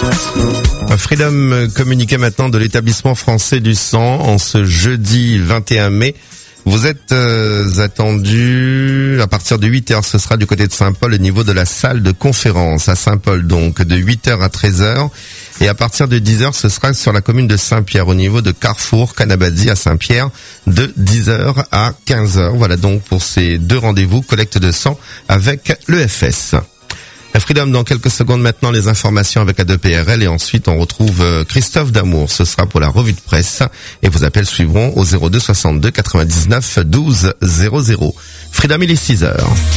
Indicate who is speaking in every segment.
Speaker 1: Freedom communiqué maintenant de l'établissement français du sang en ce jeudi 21 mai. Vous êtes attendus à partir de 8h, ce sera du côté de Saint-Paul au niveau de la salle de conférence à Saint-Paul, donc de 8h à 13h. Et à partir de 10h, ce sera sur la commune de Saint-Pierre au niveau de Carrefour, Canabadie à Saint-Pierre de 10h à 15h. Voilà donc pour ces deux rendez-vous, collecte de sang avec l'EFS. Freedom, dans quelques secondes maintenant, les informations avec A2PRL et ensuite on retrouve Christophe Damour. Ce sera pour la revue de presse et vos appels suivront au 02 62 99 12 00. Freedom, il est 6h.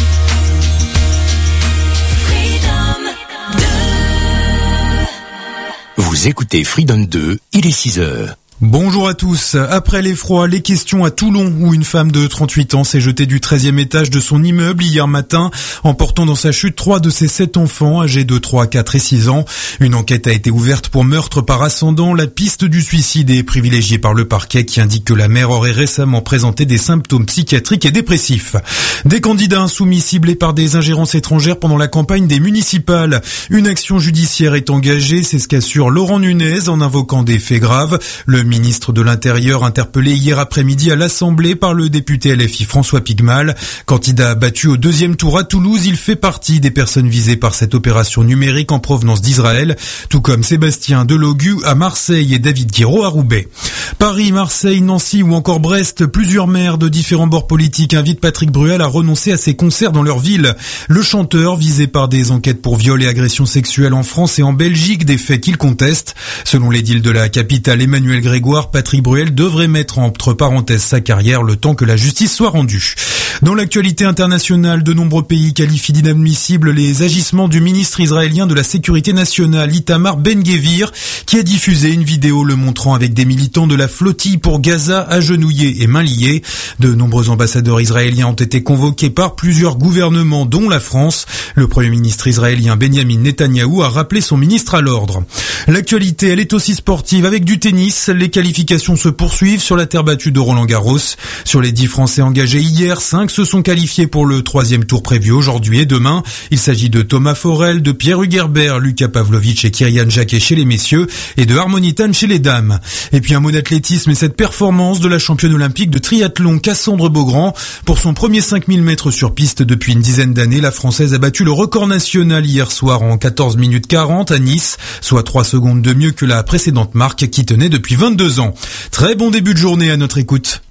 Speaker 2: Vous écoutez Freedom 2, il est 6h.
Speaker 3: Bonjour à tous. Après l'effroi, les questions à Toulon où une femme de 38 ans s'est jetée du 13e étage de son immeuble hier matin, emportant dans sa chute 3 de ses 7 enfants âgés de 3, 4 et 6 ans. Une enquête a été ouverte pour meurtre par ascendant. La piste du suicide est privilégiée par le parquet qui indique que la mère aurait récemment présenté des symptômes psychiatriques et dépressifs. Des candidats insoumis ciblés par des ingérences étrangères pendant la campagne des municipales. Une action judiciaire est engagée, c'est ce qu'assure Laurent Nunez en invoquant des faits graves. Le ministre de l'Intérieur interpellé hier après-midi à l'Assemblée par le député LFI François Pigmal. Candidat battu au deuxième tour à Toulouse, il fait partie des personnes visées par cette opération numérique en provenance d'Israël, tout comme Sébastien Delogu à Marseille et David Guiraud à Roubaix. Paris, Marseille, Nancy ou encore Brest, plusieurs maires de différents bords politiques invitent Patrick Bruel à renoncer à ses concerts dans leur ville. Le chanteur, visé par des enquêtes pour viol et agressions sexuelles en France et en Belgique, des faits qu'il conteste. Selon l'édile de la capitale Emmanuel Grégoire, Patrick Bruel devrait mettre entre parenthèses sa carrière le temps que la justice soit rendue. Dans l'actualité internationale, de nombreux pays qualifient d'inadmissibles les agissements du ministre israélien de la Sécurité nationale, Itamar Ben-Gvir, qui a diffusé une vidéo le montrant avec des militants de la flottille pour Gaza agenouillés et mains liées. De nombreux ambassadeurs israéliens ont été convoqués par plusieurs gouvernements, dont la France. Le premier ministre israélien Benjamin Netanyahou a rappelé son ministre à l'ordre. L'actualité, elle est aussi sportive avec du tennis. Les qualifications se poursuivent sur la terre battue de Roland-Garros. Sur les 10 Français engagés hier, 5 se sont qualifiés pour le 3e tour prévu aujourd'hui et demain. Il s'agit de Thomas Forel, de Pierre Hugerbert, Lucas Pavlovic et Kyrian Jacquet chez les messieurs et de Harmony Tan chez les dames. Et puis un mot d'athlétisme et cette performance de la championne olympique de triathlon Cassandre Beaugrand. Pour son premier 5000 mètres sur piste depuis une dizaine d'années, la Française a battu le record national hier soir en 14 minutes 40 à Nice, soit 3 secondes de mieux que la précédente marque qui tenait depuis 22 ans. Très bon début de journée à notre écoute.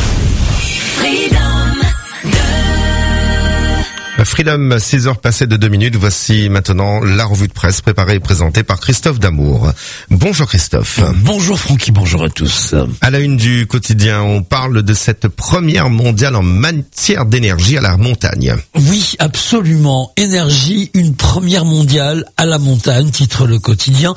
Speaker 1: Freedom, 6h passées de 2 minutes. Voici maintenant la revue de presse préparée et présentée par Christophe Damour. Bonjour Christophe.
Speaker 4: Bonjour Francky, bonjour à tous.
Speaker 1: À la une du quotidien, on parle de cette première mondiale en matière d'énergie à la montagne.
Speaker 4: Oui, absolument. Énergie, une première mondiale à la montagne, titre le quotidien.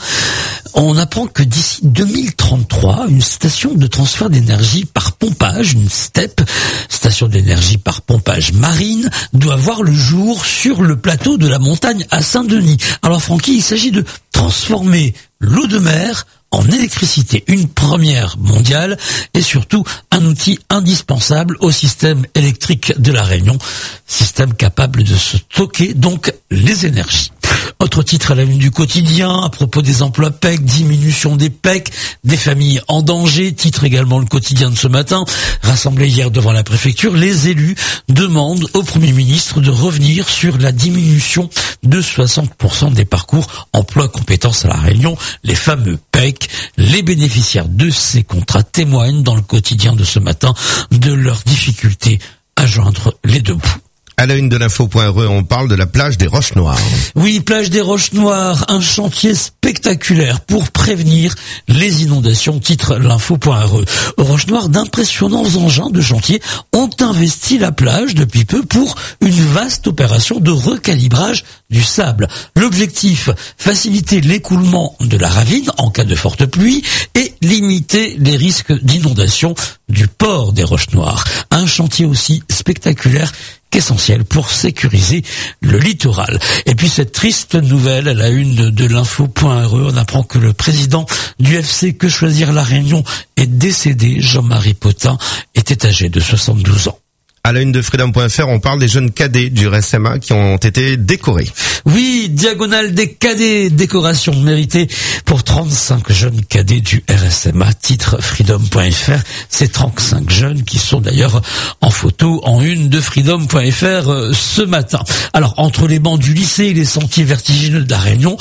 Speaker 4: On apprend que d'ici 2033, une station de transfert d'énergie par pompage, une STEP, station d'énergie par pompage marine, doit voir le jour sur le plateau de la montagne à Saint-Denis. Alors Francky, il s'agit de transformer l'eau de mer en électricité, une première mondiale et surtout un outil indispensable au système électrique de la Réunion, système capable de stocker donc les énergies. Autre titre à la une du quotidien, à propos des emplois PEC, diminution des PEC, des familles en danger, titre également le quotidien de ce matin. Rassemblés hier devant la préfecture, les élus demandent au Premier ministre de revenir sur la diminution de 60% des parcours emploi compétences à la Réunion, les fameux PEC. Les bénéficiaires de ces contrats témoignent dans le quotidien de ce matin de leurs difficultés à joindre les deux bouts.
Speaker 1: À la une de l'info.re, on parle de la plage des Roches Noires.
Speaker 4: Oui, plage des Roches Noires, un chantier spectaculaire pour prévenir les inondations, titre l'info.re. Aux Roches Noires, d'impressionnants engins de chantier ont investi la plage depuis peu pour une vaste opération de recalibrage du sable. L'objectif, faciliter l'écoulement de la ravine en cas de forte pluie et limiter les risques d'inondation du port des Roches Noires. Un chantier aussi spectaculaire qu'essentiel pour sécuriser le littoral. Et puis cette triste nouvelle à la une de l'info.re, on apprend que le président du FC Que Choisir La Réunion est décédé. Jean-Marie Potin était âgé de 72 ans.
Speaker 1: À la une de Freedom.fr, on parle des jeunes cadets du RSMA qui ont été décorés.
Speaker 4: Oui, diagonale des cadets, décoration méritée pour 35 jeunes cadets du RSMA, titre Freedom.fr. Ces 35 jeunes qui sont d'ailleurs en photo en une de Freedom.fr ce matin. Alors, entre les bancs du lycée et les sentiers vertigineux de la Réunion,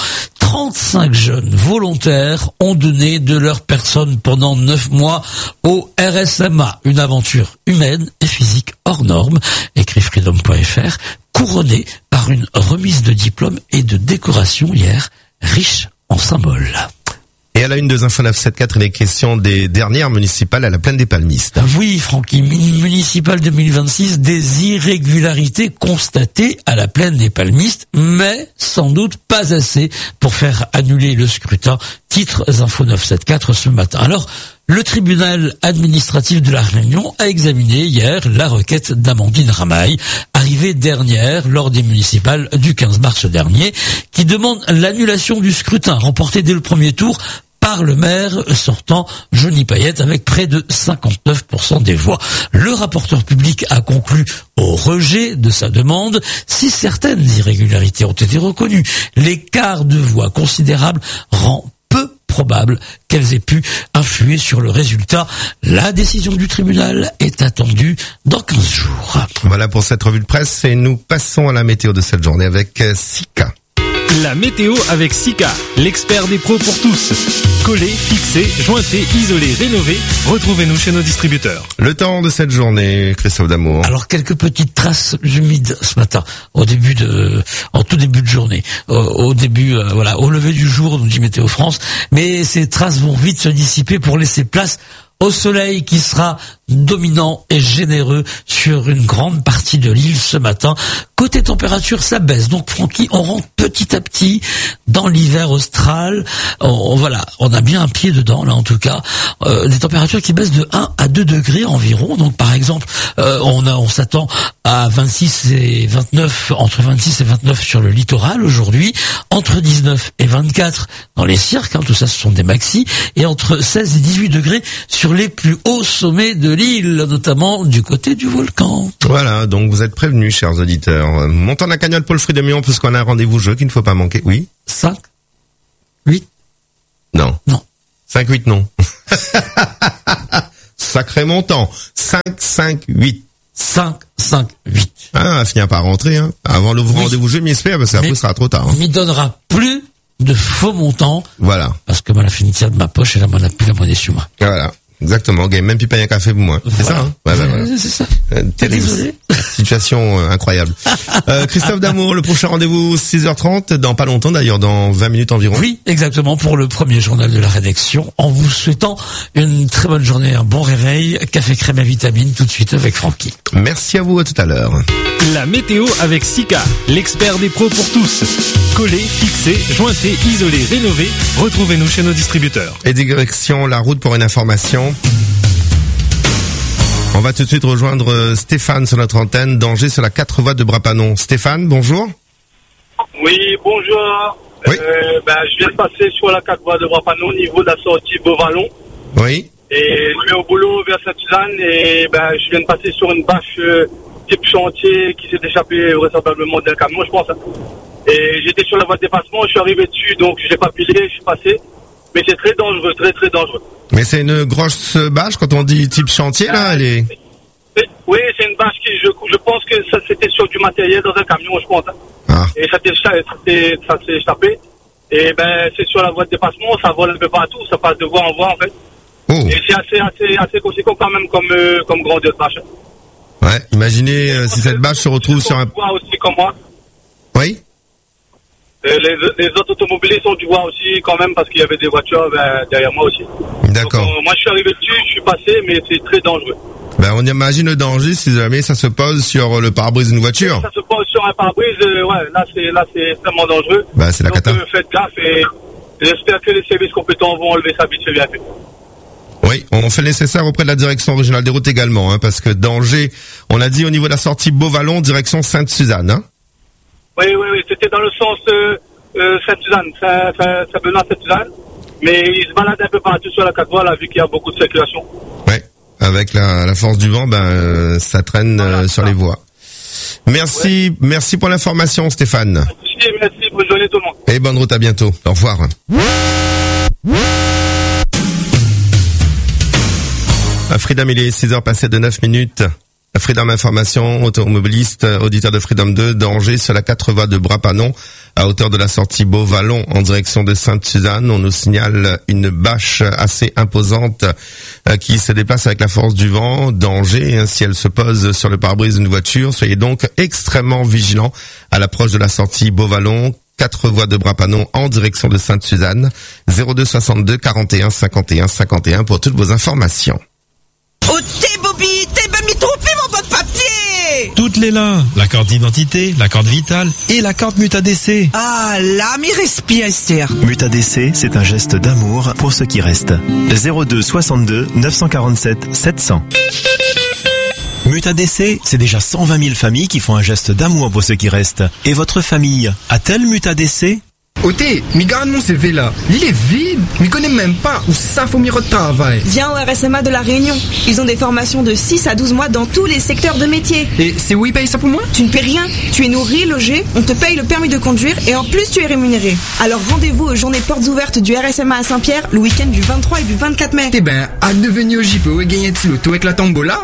Speaker 4: 35 jeunes volontaires ont donné de leur personne pendant 9 mois au RSMA. Une aventure humaine et physique hors norme, écrit Freedom.fr, couronnée par une remise de diplôme et de décoration hier, riche en symboles.
Speaker 1: Et à la une de Info 974, il est question des dernières municipales à la Plaine des Palmistes.
Speaker 4: Oui, Francky, municipale 2026, des irrégularités constatées à la Plaine des Palmistes, mais sans doute pas assez pour faire annuler le scrutin. Titre Info 974 ce matin. Alors, le tribunal administratif de la Réunion a examiné hier la requête d'Amandine Ramaille, arrivée dernière lors des municipales du 15 mars dernier, qui demande l'annulation du scrutin remporté dès le premier tour par le maire sortant Johnny Payette avec près de 59% des voix. Le rapporteur public a conclu au rejet de sa demande si certaines irrégularités ont été reconnues. L'écart de voix considérable rend peu probable qu'elles aient pu influer sur le résultat. La décision du tribunal est attendue dans 15 jours.
Speaker 1: Voilà pour cette revue de presse et nous passons à la météo de cette journée avec Sika.
Speaker 5: La météo avec Sika, l'expert des pros pour tous. Collé, fixé, jointé, isolé, rénové. Retrouvez-nous chez nos distributeurs.
Speaker 1: Le temps de cette journée, Christophe Damour.
Speaker 4: Alors quelques petites traces humides ce matin, en tout début de journée, au lever du jour, nous dit Météo France. Mais ces traces vont vite se dissiper pour laisser place au soleil qui sera dominant et généreux sur une grande partie de l'île ce matin. Côté température, ça baisse. Donc, Francky, on rentre petit à petit dans l'hiver austral. On a bien un pied dedans, là, en tout cas. Des températures qui baissent de 1 à 2 degrés environ. Donc, par exemple, on s'attend à 26 et 29, entre 26 et 29 sur le littoral aujourd'hui, entre 19 et 24 dans les cirques, tout ça, ce sont des maxis, et entre 16 et 18 degrés sur les plus hauts sommets de l'île, notamment du côté du volcan.
Speaker 1: Voilà, donc vous êtes prévenus, chers auditeurs. Montons la cagnotte pour le Fruit de Mion, puisqu'on a un rendez-vous jeu qu'il ne faut pas manquer. Oui.
Speaker 4: 5, 8.
Speaker 1: Non. 5-8, non.
Speaker 6: Sacré montant. 5-5-8.
Speaker 4: 5-5-8.
Speaker 6: Ah, on va finir par rentrer, hein. Avant le rendez-vous jeu, m'espère, parce qu'après, ce sera trop tard. Hein.
Speaker 4: On m'y donnera plus de faux montants.
Speaker 6: Voilà.
Speaker 4: Parce que moi, la finitière de ma poche, elle n'a plus la monnaie sur moi.
Speaker 6: Voilà. Exactement. Gagne même plus payer un café pour moi. C'est ça, hein? Ouais, voilà.
Speaker 4: C'est ça.
Speaker 6: Terrible.
Speaker 4: Désolé.
Speaker 6: Situation incroyable. Christophe Damour, le prochain rendez-vous 6h30, dans pas longtemps d'ailleurs, dans 20 minutes environ.
Speaker 4: Oui, exactement, pour le premier journal de la rédaction, en vous souhaitant une très bonne journée, un bon réveil, café crème et vitamine tout de suite avec Francky.
Speaker 6: Merci à vous, à tout à l'heure.
Speaker 5: La météo avec Sika, l'expert des pros pour tous. Collé, fixé, jointé, isolé, rénové. Retrouvez-nous chez nos distributeurs.
Speaker 6: Et direction la route pour une information. On va tout de suite rejoindre Stéphane sur notre antenne, danger sur la 4 voies de Brapanon. Stéphane, bonjour.
Speaker 7: Oui, bonjour.
Speaker 6: Oui.
Speaker 7: Je viens de passer sur la 4 voies de Brapanon au niveau de la sortie Beauvallon.
Speaker 6: Oui.
Speaker 7: Et je vais au boulot vers Sainte-Suzanne et je viens de passer sur une bâche type chantier qui s'est échappée vraisemblablement d'un camion, je pense. Et j'étais sur la voie de dépassement, je suis arrivé dessus, donc je l'ai pas pilé, je suis passé. Mais c'est très dangereux, très très dangereux.
Speaker 6: Mais c'est une grosse bâche quand on dit type chantier, là, elle est...
Speaker 7: Oui, c'est une bâche qui, je pense que ça c'était sur du matériel dans un camion, je pense.
Speaker 6: Ah.
Speaker 7: Et ça s'est échappé. Et c'est sur la voie de dépassement, ça vole un peu partout, ça passe de voie en voie en fait.
Speaker 6: Oh.
Speaker 7: Et c'est assez conséquent quand même comme grandeur de bâche.
Speaker 6: Ouais, imaginez si cette bâche se retrouve sur un...
Speaker 7: Voie aussi comme moi.
Speaker 6: Oui.
Speaker 7: Les autres automobilistes ont dû voir aussi quand même parce qu'il y avait des voitures derrière moi aussi.
Speaker 6: D'accord.
Speaker 7: Donc, moi je suis arrivé dessus, je suis passé, mais c'est très dangereux.
Speaker 6: On imagine le danger si jamais ça se pose sur le pare-brise d'une voiture.
Speaker 7: Ça se pose sur un pare-brise, là c'est extrêmement dangereux.
Speaker 6: C'est la cata.
Speaker 7: Donc faites gaffe et j'espère que les services compétents vont enlever ça vite fait bien fait.
Speaker 6: Oui, on fait le nécessaire auprès de la direction régionale des routes également, parce que danger, on a dit au niveau de la sortie Beauvallon, direction Sainte-Suzanne, hein.
Speaker 7: Oui, c'était dans le sens Sainte-Suzanne, Saint-Benoît, Sainte-Suzanne. Mais il se balade un peu partout sur la 4 voies, là, vu qu'il y a beaucoup de circulation.
Speaker 6: Ouais.
Speaker 1: avec la force du vent, ça traîne sur les voies. Merci pour l'information, Stéphane.
Speaker 7: Merci, bonne journée tout le monde.
Speaker 1: Et bonne route, à bientôt. Au revoir. Freedom, il est 6h passé de 9 minutes. Freedom Information, automobiliste, auditeur de Freedom 2, danger sur la 4 voies de Bras-Panon, à hauteur de la sortie Beauvallon, en direction de Sainte-Suzanne. On nous signale une bâche assez imposante qui se déplace avec la force du vent. Danger, si elle se pose sur le pare-brise d'une voiture. Soyez donc extrêmement vigilants à l'approche de la sortie Beauvallon. 4 voies de Bras-Panon en direction de Sainte-Suzanne. 02 62 41 51 51 pour toutes vos informations.
Speaker 8: Oh t'es Bobby, t'es pas mis trompé mon bon papier.
Speaker 9: Toutes les là, la carte d'identité, la carte vitale et la carte MutaDC.
Speaker 8: Ah là, mais respire.
Speaker 10: MutaDC, c'est un geste d'amour pour ceux qui restent. 02 62 947 700. MutaDC, c'est déjà 120 000 familles qui font un geste d'amour pour ceux qui restent. Et votre famille a-t-elle MutaDC?
Speaker 11: Oté, mi garde mon CV là. Il est vide. Mi connais même pas où ça faut m'y retravailler.
Speaker 12: Viens au RSMA de La Réunion. Ils ont des formations de 6 à 12 mois dans tous les secteurs de métier.
Speaker 11: Et c'est où ils payent ça pour moi?
Speaker 12: Tu ne paies rien. Tu es nourri, logé, on te paye le permis de conduire et en plus tu es rémunéré. Alors rendez-vous aux journées portes ouvertes du RSMA à Saint-Pierre le week-end du 23 et du 24 mai.
Speaker 11: Eh ben, à devenir au JPO et gagner un petit loto avec la tombola.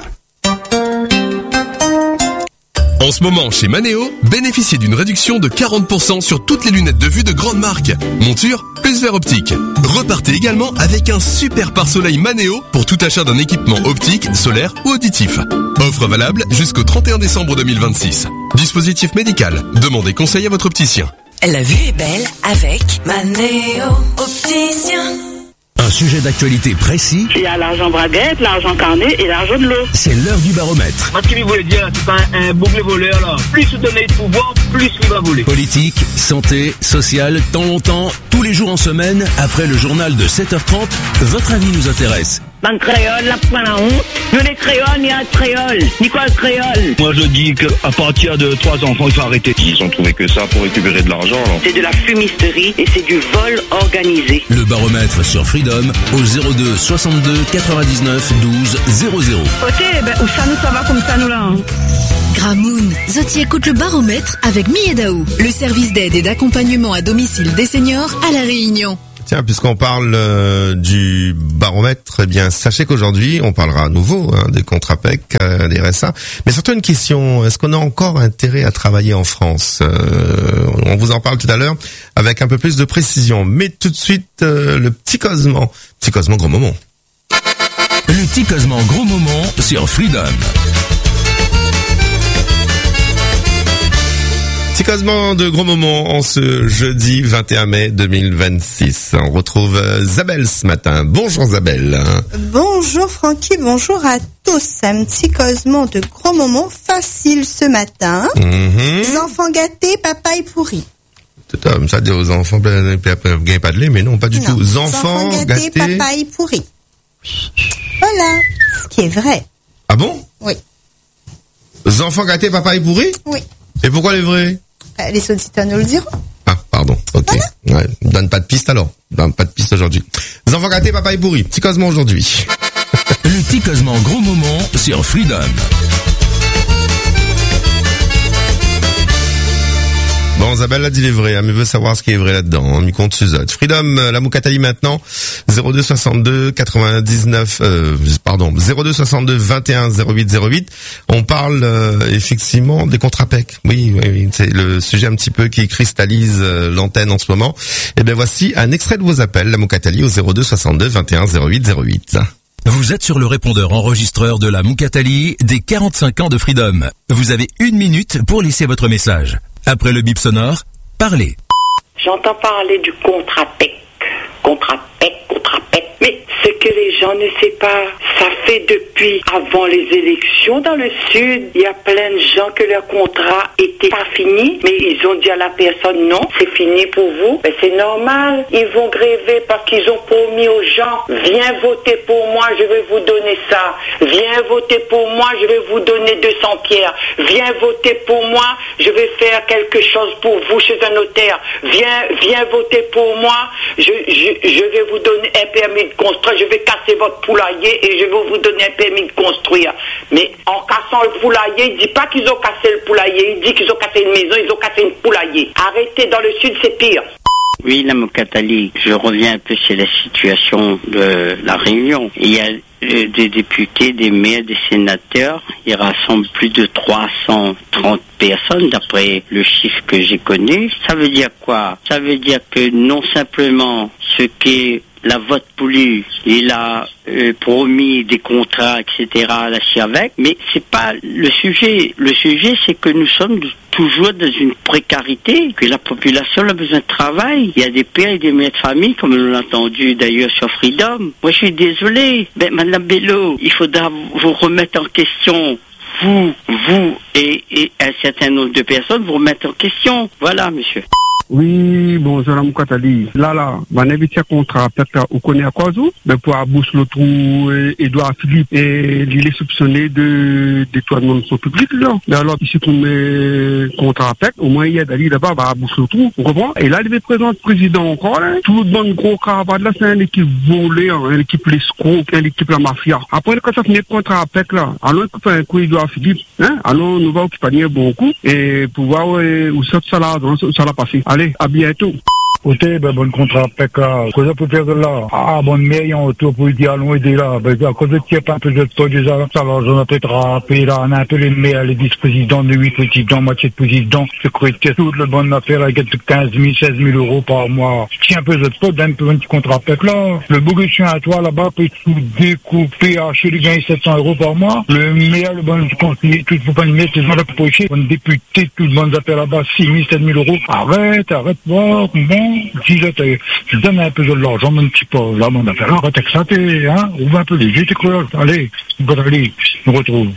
Speaker 13: En ce moment, chez Manéo, bénéficiez d'une réduction de 40% sur toutes les lunettes de vue de grande marque. Monture plus verre optique. Repartez également avec un super pare-soleil Manéo pour tout achat d'un équipement optique, solaire ou auditif. Offre valable jusqu'au 31 décembre 2026. Dispositif médical. Demandez conseil à votre opticien.
Speaker 14: La vue est belle avec Manéo Opticien.
Speaker 2: Un sujet d'actualité précis.
Speaker 15: Il y a l'argent braguette, l'argent carnet et l'argent de l'eau.
Speaker 2: C'est l'heure du baromètre.
Speaker 16: Moi, ce qu'il voulait dire, c'est pas un boucle voleur, là. Plus vous donnez de pouvoir, plus il va voler.
Speaker 2: Politique, santé, social, temps longtemps, tous les jours en semaine, après le journal de 7h30, votre avis nous intéresse.
Speaker 15: Dans le créole, la point la honte. Nous les créoles, il y a le créole. Ni quoi le créole?
Speaker 16: Moi, je dis qu'à partir de 3 enfants, il faut arrêter.
Speaker 17: Ils ont trouvé que ça pour récupérer de l'argent, alors.
Speaker 15: C'est de la fumisterie et c'est du vol organisé.
Speaker 2: Le baromètre sur Freedom au 02 62 99 12 00.
Speaker 15: Ok, où ça nous, ça va comme ça nous là, hein.
Speaker 18: Gramoun, Zoti écoute le baromètre avec Miedaou, le service d'aide et d'accompagnement à domicile des seniors à La Réunion.
Speaker 1: Tiens, puisqu'on parle du baromètre, eh bien, sachez qu'aujourd'hui, on parlera à nouveau des contrats PEC, des RSA, mais surtout une question, est-ce qu'on a encore intérêt à travailler en France? On vous en parle tout à l'heure avec un peu plus de précision, mais tout de suite, le petit Cosmo gros moment.
Speaker 2: Le petit Cosmo gros moment sur Freedom.
Speaker 1: Petit Cosmo de gros moments en ce jeudi 21 mai 2026. On retrouve Zabel ce matin. Bonjour Zabel.
Speaker 19: Bonjour Francky, bonjour à tous. Un petit Cosmo de gros moments facile ce matin. Les enfants gâtés, papa est pourri.
Speaker 1: C'est comme ça, dire aux enfants, gagnez pas de lait, mais non, pas du tout. Les enfants gâtés,
Speaker 19: papa est pourri. Voilà, ce qui est vrai.
Speaker 1: Ah bon?
Speaker 19: Oui.
Speaker 1: Les enfants gâtés, papa est pourri?
Speaker 19: Oui.
Speaker 1: Et pourquoi les vrais?
Speaker 19: Les auditeurs nous le diront.
Speaker 1: Ah, pardon. Ok. Voilà. Ouais. Donne pas de piste alors. Donne pas de piste aujourd'hui. Les enfants gâtés, papa est pourri. Petit Cosmo aujourd'hui.
Speaker 2: Le petit Cosmo gros moment sur Freedom.
Speaker 1: Bon, Isabelle a dit les vrais, mais veut savoir ce qui est vrai là-dedans. On lui compte Suzette. Freedom, la Moukatali maintenant. 02 62 99, 02 62 21 08 08. On parle, effectivement des contrats PEC. Oui, c'est le sujet un petit peu qui cristallise l'antenne en ce moment. Et bien voici un extrait de vos appels, la Moukatali au 02 62 21 08 08.
Speaker 2: Vous êtes sur le répondeur enregistreur de la Moukatali des 45 ans de Freedom. Vous avez 1 minute pour laisser votre message. Après le bip sonore, parlez.
Speaker 15: J'entends parler du contrat PEC. Contrat PEC. Mais ce que les gens ne savent pas, ça fait depuis avant les élections dans le Sud, il y a plein de gens que leur contrat était pas fini, mais ils ont dit à la personne non, c'est fini pour vous. Mais c'est normal, ils vont gréver parce qu'ils ont promis aux gens, viens voter pour moi, je vais vous donner ça. Viens voter pour moi, je vais vous donner 200 pierres. Viens voter pour moi, je vais faire quelque chose pour vous chez un notaire. Viens voter pour moi, je vais vous donner un permis de construire, je vais casser casser votre poulailler et je vais vous donner un permis de construire. Mais en cassant le poulailler, il dit pas qu'ils ont cassé le poulailler, il dit qu'ils ont cassé une maison, ils ont cassé une poulailler. Arrêtez, dans le sud, c'est pire.
Speaker 20: Oui, la Mokatali, je reviens un peu sur la situation de la Réunion. Il y a des députés, des maires, des sénateurs. Ils rassemblent plus de 330 personnes, d'après le chiffre que j'ai connu. Ça veut dire quoi? Ça veut dire que non simplement ce qu'est la vote pollue, il a promis des contrats, etc. à la CIAVEC, mais c'est pas le sujet. Le sujet, c'est que nous sommes toujours dans une précarité, que la population a besoin de travail. Il y a des pères et des mères de famille, comme on l'a entendu d'ailleurs sur Freedom. Moi, je suis désolé. Madame Bello, il faudra vous remettre en question. Vous et un certain nombre de personnes vous remettre en question. Voilà, monsieur.
Speaker 21: Oui, bonjour, Mokatali. Là, on évite un contrat, peut-être, on connaît à quoi, mais pour aboucher le trou, Edouard Philippe, et il est soupçonné de détournement de son public, là. Mais alors, ici, qu'on met contrat avec, au moins, il y a d'aller là-bas, va aboucher le trou, on comprend? Et là, il est présent président encore, là. Tout le bon gros caravane, là, c'est une équipe volée, une équipe l'escroc, une équipe la mafia. Après, quand ça finit le contrat avec, là, alors, on peut faire un coup Edouard Philippe, hein? Alors, nous va occuper un bon coup, et pouvoir, où ça l'a passé. Allez, à bientôt.
Speaker 22: Côté, bon contrat, PK, quoi ça peut faire de là? Ah, bon, mais, on autour pour dire, allons aider là. À cause de tiers, un peu de temps, déjà, ça va, on a peut-être rappelé là, on a un peu les maires, les vice-présidents, les 8 présidents, moitié de présidents, secrétaire, toute la bonne affaire, avec 15 000, 16 000 euros par mois. Tiens, un peu de temps, d'un peu un petit contrat, PK là. Le bourguicien à toi, là-bas, peut tout découper, acheter les gagner 700 euros par mois. Le maire, le bon conseiller, tout, faut pas le mettre, les gens là, pour pocher. Un député, toutes les bonnes affaires là-bas, 6 000, 7 000 euros. Arrête, voir, bon. Si je donne un peu de l'argent, un petit peu, là, mon affaire, arrête avec ça, hein, ouvre un peu les yeux, t'es cruel, allez, on retrouve.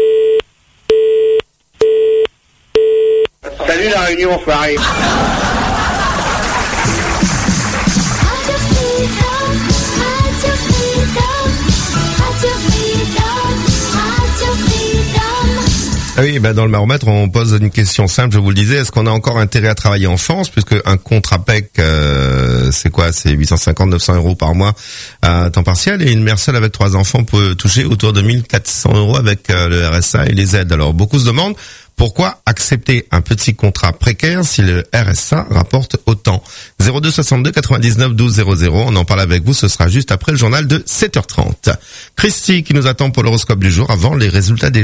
Speaker 23: Salut la Réunion, enfoiré.
Speaker 1: Ah oui, dans le baromètre, on pose une question simple, je vous le disais, est-ce qu'on a encore intérêt à travailler en France, puisque un contrat PEC, c'est quoi? C'est 850, 900 euros par mois à temps partiel, et une mère seule avec 3 enfants peut toucher autour de 1400 euros avec le RSA et les aides. Alors, beaucoup se demandent pourquoi accepter un petit contrat précaire si le RSA rapporte autant. 02 62 99 12 00, on en parle avec vous, ce sera juste après le journal de 7h30. Christy qui nous attend pour l'horoscope du jour avant les résultats des